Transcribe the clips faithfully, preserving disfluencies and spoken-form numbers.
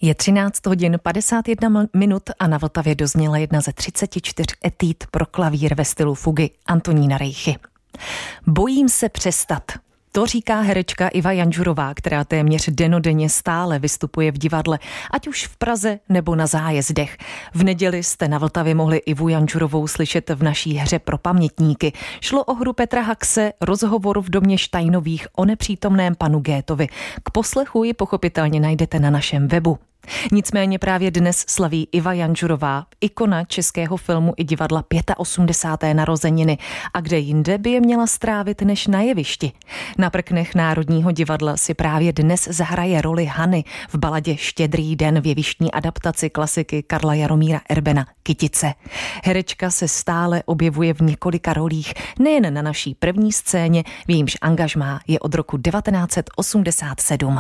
Je třináct hodin padesát jedna minut a na Vltavě dozněla jedna ze třiceti čtyř etýd pro klavír ve stylu fugy Antonína Rejchy. Bojím se přestat. To říká herečka Iva Janžurová, která téměř dennodenně stále vystupuje v divadle, ať už v Praze nebo na zájezdech. V neděli jste na Vltavě mohli Ivu Janžurovou slyšet v naší hře pro pamětníky. Šlo o hru Petra Haxe, rozhovor v domě Štajnových o nepřítomném panu Goetheovi. K poslechu ji pochopitelně najdete na našem webu. Nicméně právě dnes slaví Iva Janžurová, ikona českého filmu i divadla osmdesáté páté narozeniny. A kde jinde by je měla strávit než na jevišti? Na prknech Národního divadla si právě dnes zahraje roli Hany v baladě Štědrý den v jevištní adaptaci klasiky Karla Jaromíra Erbena Kytice. Herečka se stále objevuje v několika rolích, nejen na naší první scéně, v jejímž angažmá je od roku devatenáct set osmdesát sedm.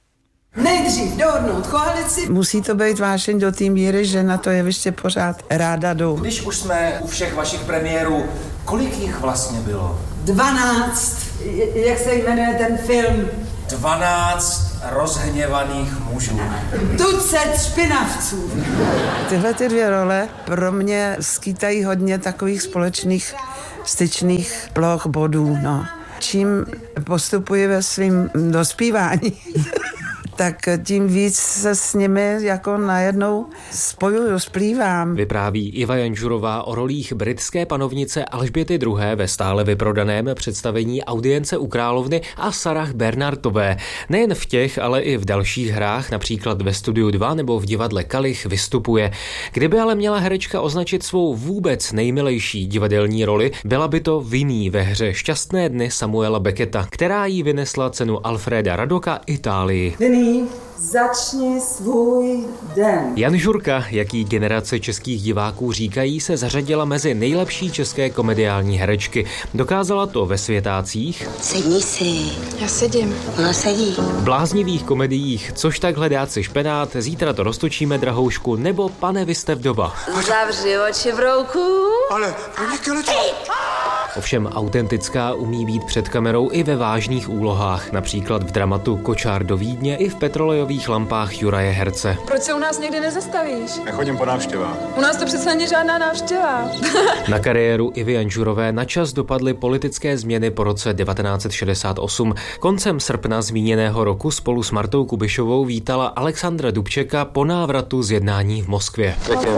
Nejdřív dohodnout koalici. Musí to být vášeň do té míry, že na to jeviště pořád ráda jdu. Když už jsme u všech vašich premiérů, kolik jich vlastně bylo? Dvanáct. Jak se jmenuje ten film? Dvanáct rozhněvaných mužů. Tucet špinavců. Tyhle ty dvě role pro mě skýtají hodně takových společných styčných ploch bodů, no. Čím postupuji ve svým dospívání, tak tím víc se s nimi jako najednou spojuju, splývám. Vypráví Iva Janžurová o rolích britské panovnice Alžběty druhé. ve stále vyprodaném představení Audience u královny a Sarah Bernardové. Nejen v těch, ale i v dalších hrách, například ve Studiu dva nebo v divadle Kalich, vystupuje. Kdyby ale měla herečka označit svou vůbec nejmilejší divadelní roli, byla by to Winnie ve hře Šťastné dny Samuela Becketa, která jí vynesla cenu Alfreda Radoka Itálii. Začni svůj den. Janžurka, jak jí generace českých diváků říkají, se zařadila mezi nejlepší české komediální herečky. Dokázala to ve Světácích. Sedni si. Já sedím. Ona sedí. Bláznivých komediích Což tak hledáci špenát, Zítra to roztočíme, drahoušku, nebo Pane, vy jste vdova. Zavři oči, brouku. Ale, Ovšem autentická umí být před kamerou i ve vážných úlohách, například v dramatu Kočár do Vídně i v Petrolejových lampách Juraje Herce. Proč se u nás někdy nezastavíš? Nechodím po návštěvách. U nás to přece není žádná návštěva. Na kariéru Ivy Janžurové načas dopadly politické změny po roce devatenáct set šedesát osm. Koncem srpna zmíněného roku spolu s Martou Kubišovou vítala Alexandra Dubčeka po návratu z jednání v Moskvě.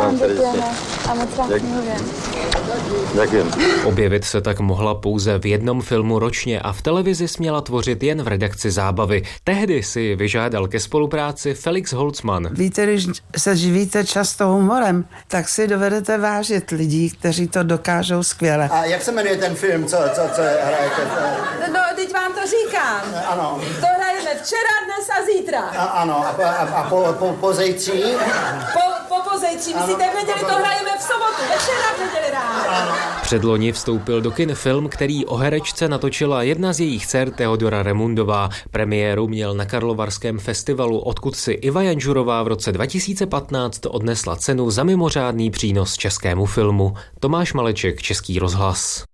Objevit se tak mohla pouze v jednom filmu ročně a v televizi směla tvořit jen v redakci Zábavy. Tehdy si vyžádal ke spolupráci Felix Holzmann. Víte, když se živíte často humorem, tak si dovedete vážit lidí, kteří to dokážou skvěle. A jak se jmenuje ten film, co, co, co hrajete? No, teď vám to říkám. Ano. To hrajeme včera, dnes a zítra. A, ano, a, a, a po, po, po zejtří? Po, po pozejtří. Myslíte, v neděli to hrajeme v sobotu, večera v neděli ráno. Předloni vstoupil do kin film, který o herečce natočila jedna z jejich dcer Teodora Remundová. Premiéru měl na Karlovarském festivalu, odkud si Iva Janžurová v roce dva tisíce patnáct odnesla cenu za mimořádný přínos českému filmu. Tomáš Maleček, Český rozhlas.